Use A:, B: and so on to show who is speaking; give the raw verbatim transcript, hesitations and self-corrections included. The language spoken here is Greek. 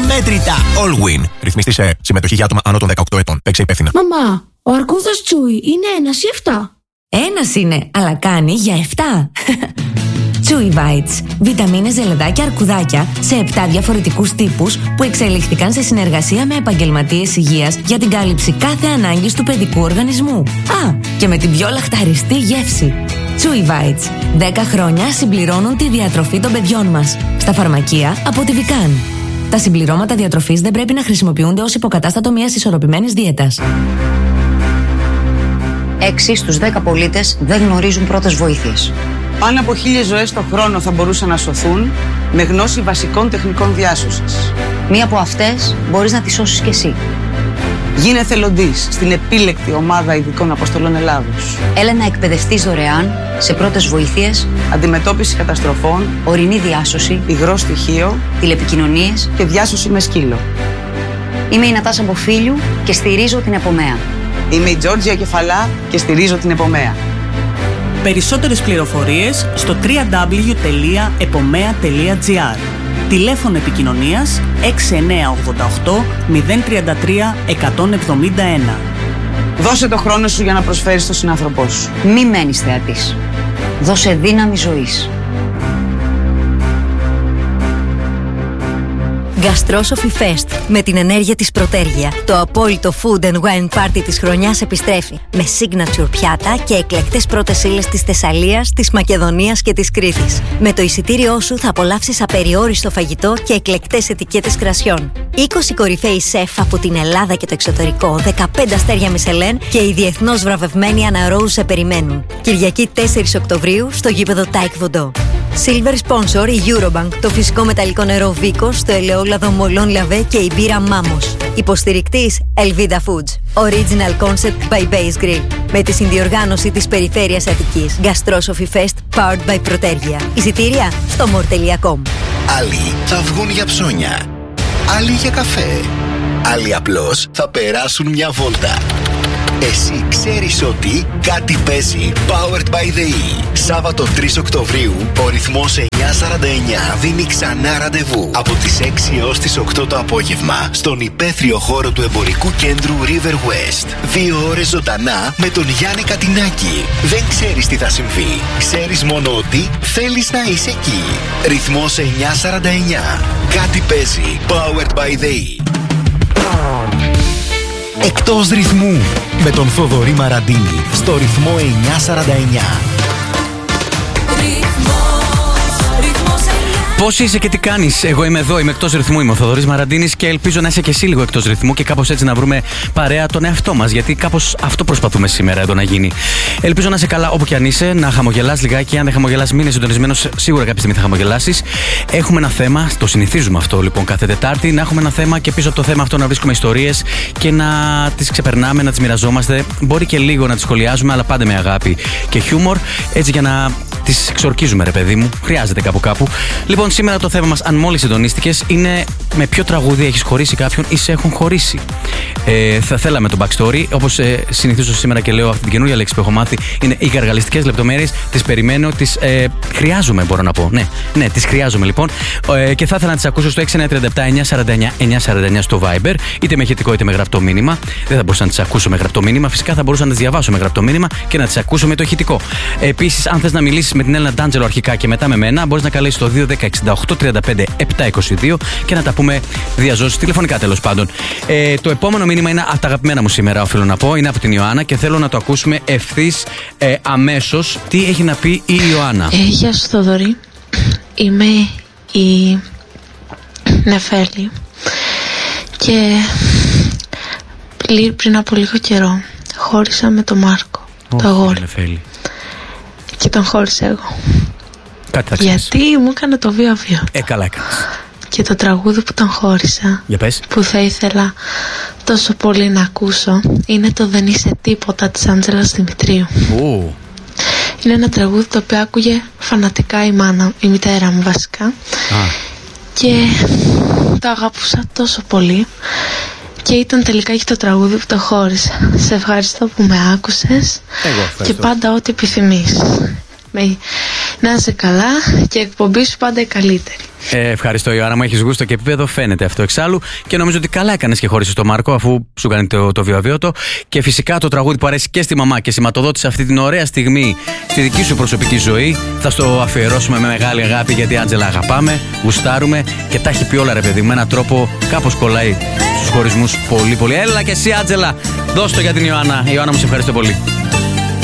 A: αμέτρητα. Allwyn. Ρυθμιστή σε συμμετοχή για άτομα άνω των δεκαοκτώ ετών. Παίξε υπεύθυνα.
B: Μαμά, ο αρκούδας Τσούι είναι ένας ή εφτά?
C: Ένας είναι, αλλά κάνει για εφτά. Chewy Bites. Βιταμίνες, ζελεδάκια, αρκουδάκια σε επτά διαφορετικούς τύπους που εξελιχθήκαν σε συνεργασία με επαγγελματίες υγείας για την κάλυψη κάθε ανάγκης του παιδικού οργανισμού. Α, και με την πιο λαχταριστή γεύση. Chewy Bites. δέκα χρόνια συμπληρώνουν τη διατροφή των παιδιών μας. Στα φαρμακεία από τη Vican. Τα συμπληρώματα διατροφής δεν πρέπει να χρησιμοποιούνται ως υποκατάστατο μιας ισορροπημένης δίαιτας.
D: έξι στους δέκα πολίτες δεν γνωρίζουν πρώτες βοήθειες.
E: Πάνω από χίλιες ζωές το χρόνο θα μπορούσαν να σωθούν με γνώση βασικών τεχνικών διάσωσης.
D: Μία από αυτές μπορείς να τη σώσεις κι εσύ.
E: Γίνε εθελοντής στην επίλεκτη ομάδα ειδικών αποστολών Ελλάδος.
D: Έλα να εκπαιδευτείς δωρεάν σε πρώτες βοήθειες,
E: αντιμετώπιση καταστροφών,
D: ορεινή διάσωση,
E: υγρό στοιχείο,
D: τηλεπικοινωνίες
E: και διάσωση με σκύλο.
D: Είμαι η Νατάσα Μποφίλιου και στηρίζω την Επομέα.
E: Είμαι η Τζόρτζια Κεφαλά και στηρίζω την Επομέα.
F: Περισσότερες πληροφορίες στο double-u double-u double-u τελεία επομέα τελεία τζι άρ. Τηλέφωνο επικοινωνίας έξι εννιά οκτώ οκτώ μηδέν τρία τρία εκατόν εβδομήντα ένα.
E: Δώσε το χρόνο σου για να προσφέρεις στον συνάνθρωπό σου.
D: Μη μένεις θεατής. Δώσε δύναμη ζωής.
C: Γαστρόσοφι Fest με την ενέργεια της Πρωτέργεια. Το απόλυτο food and wine party της χρονιάς επιστρέφει με signature πιάτα και εκλεκτές πρώτες ύλες της Θεσσαλίας, της Μακεδονίας και της Κρήτης. Με το εισιτήριό σου θα απολαύσεις απεριόριστο φαγητό και εκλεκτές ετικέτες κρασιών. είκοσι κορυφαίοι σεφ από την Ελλάδα και το εξωτερικό, δεκαπέντε αστέρια Μισελέν και οι διεθνώς βραβευμένοι Anna Rose σε περιμένουν. Κυριακή τέσσερις Οκτωβρίου στο γήπεδο Taekwondo. Silver sponsor η Eurobank, το φυσικό μεταλλικό νερό Βίκος, το ελαιόλαδο Μολόν Λαβέ και η μπύρα Μάμος. Υποστηρικτής Elvida Foods. Original Concept by Base Grill. Με τη συνδιοργάνωση της Περιφέρειας Αττικής. Gastrophy Fest powered by Πρωτέργεια. Εισιτήρια στο more τελεία com.
A: Άλλοι θα βγουν για ψώνια. Άλλοι για καφέ. Άλλοι απλώς θα περάσουν μια βόλτα. Εσύ ξέρεις ότι κάτι παίζει. Powered by the E. Σάββατο τρεις Οκτωβρίου, ο ρυθμός εννιά σαράντα εννιά δίνει ξανά ραντεβού από τις έξι έως τις οκτώ το απόγευμα στον υπαίθριο χώρο του εμπορικού κέντρου River West. Δύο ώρες ζωντανά με τον Γιάννη Κατινάκη. Δεν ξέρεις τι θα συμβεί. Ξέρεις μόνο ότι θέλεις να είσαι εκεί. Ρυθμός εννιά σαράντα εννιά. Κάτι παίζει. Powered by the E. Εκτός ρυθμού με τον Θοδωρή Μαραντίνη στο ρυθμό εννιά σαράντα εννιά.
G: Πώς είσαι και τι κάνεις? Εγώ είμαι εδώ, είμαι εκτός ρυθμού, είμαι ο Θοδωρής Μαραντίνης και ελπίζω να είσαι και εσύ λίγο εκτός ρυθμού και κάπως έτσι να βρούμε παρέα τον εαυτό μας. Γιατί κάπως αυτό προσπαθούμε σήμερα εδώ να γίνει. Ελπίζω να είσαι καλά όπου και αν είσαι, να χαμογελάς λιγάκι. Αν δεν χαμογελάς, μείνε συντονισμένος, σίγουρα κάποια στιγμή θα χαμογελάσεις. Έχουμε ένα θέμα, το συνηθίζουμε αυτό λοιπόν κάθε Τετάρτη, να έχουμε ένα θέμα και πίσω από το θέμα αυτό να βρίσκουμε ιστορίες και να τις ξεπερνάμε, να τις μοιραζόμαστε. Μπορεί και λίγο να τις σχολιάζουμε, αλλά πάντα με αγάπη και χιούμορ, έτσι για να τις εξορκίζουμε, ρε παιδί μου. Χρειάζεται κάπου κάπου. Λοιπόν, σήμερα το θέμα μας, αν μόλις συντονίστηκες, είναι με ποιο τραγούδι έχεις χωρίσει κάποιον ή σε έχουν χωρίσει. Ε, θα θέλαμε το backstory. Όπως ε, συνηθίζω σήμερα και λέω αυτή την καινούργια λέξη που έχω μάθει, είναι οι γαργαλιστικές λεπτομέρειες. Τις περιμένω, τις ε, χρειάζομαι, μπορώ να πω. Ναι, ναι, τις χρειάζομαι λοιπόν. Ε, και θα ήθελα να τις ακούσω στο έξι εννιά τρία επτά εννιά σαράντα εννιά εννιά σαράντα εννιά στο Viber, είτε με ηχητικό είτε με γραπτό μήνυμα. Δεν θα μπορούσα να τις ακούσω με γραπτό μήνυμα. Φυσικά θα μπορούσα να τις διαβάσω με γραπτό μήνυμα και να τις ακούσω με το ηχητικό. Επίσης, αν θες να μιλήσεις με την Έλληνα Ντάντζελο αρχικά και μετά με μένα, μπορείς να καλέσεις το δύο ένα μηδέν εξήντα οκτώ τριάντα πέντε επτακόσια είκοσι δύο και να τα πούμε διαζώσεις τηλεφωνικά, τέλος πάντων. Ε, το επόμενο μήνυμα είναι από τα αγαπημένα μου σήμερα, οφείλω να πω. Είναι από την Ιωάννα και θέλω να το ακούσουμε ευθύς ε, αμέσως. Τι έχει να πει η Ιωάννα.
H: Ε, γεια σου Θοδωρή. Είμαι η Νεφέλη και πριν από λίγο καιρό χώρισα με τον Μάρκο, oh, το αγόρι. Νεφέλη. Και τον χώρισα εγώ.
G: Κάτι
H: γιατί μου έκανε το βίο βίο.
G: Ε, καλά έκανες.
H: Και το τραγούδι που τον χώρισα,
G: για πες,
H: που θα ήθελα τόσο πολύ να ακούσω, είναι το «Δεν είσαι τίποτα» της Άντζελας Δημητρίου.
G: uh.
H: Είναι ένα τραγούδι το οποίο άκουγε φανατικά η μάνα, η μητέρα μου βασικά, ah. και το αγαπούσα τόσο πολύ. Και ήταν τελικά και το τραγούδι που το χώρισα. Σε ευχαριστώ που με άκουσες.
G: Εγώ
H: και πάντα ό,τι επιθυμείς. Με Να είσαι καλά και η εκπομπή σου πάντα η καλύτερη.
G: Ε, ευχαριστώ, Ιωάννα μου. Έχεις γούστο και επίπεδο, φαίνεται αυτό εξάλλου. Και νομίζω ότι καλά έκανες και χώρισες τον Μάρκο, αφού σου κάνει το, το βιοαβίωτο. Και φυσικά το τραγούδι που αρέσει και στη μαμά και σηματοδότησε αυτή την ωραία στιγμή στη δική σου προσωπική ζωή. Θα στο αφιερώσουμε με μεγάλη αγάπη, γιατί Άντζελα αγαπάμε, γουστάρουμε και τα έχει πει όλα, ρε παιδί, με έναν τρόπο κάπως κολλάει στους χωρισμούς πολύ πολύ. Έλα και εσύ, Άντζελα, δώσ' το για την Ιωάννα. Ιωάννα μου, σε ευχαριστώ πολύ.